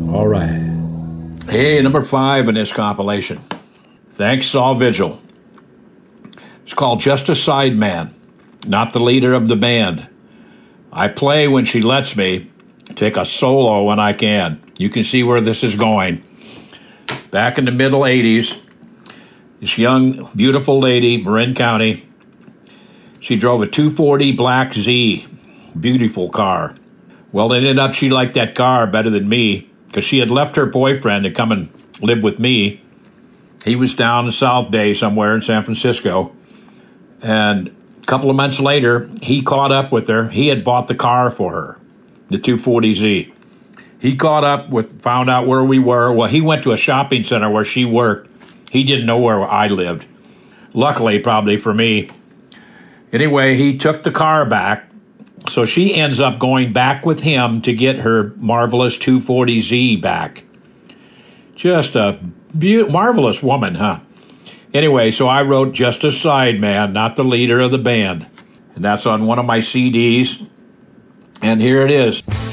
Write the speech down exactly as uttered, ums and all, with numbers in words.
All right. Hey, number five in this compilation. Thanks, Saul Vigil. It's called Just a Sideman, not the leader of the band. I play when she lets me, take a solo when I can. You can see where this is going. Back in the middle eighties, this young, beautiful lady, Marin County, she drove a two forty Black Z, beautiful car. Well, it ended up she liked that car better than me because she had left her boyfriend to come and live with me. He was down in South Bay somewhere in San Francisco. And a couple of months later, he caught up with her. He had bought the car for her, the two forty Z. He caught up with, found out where we were. Well, he went to a shopping center where she worked. He didn't know where I lived. Luckily, probably for me. Anyway, he took the car back. So she ends up going back with him to get her marvelous two forty Z back. Just a be- marvelous woman, huh? Anyway, so I wrote Just a Sideman, not the leader of the band. And that's on one of my C Ds. And here it is.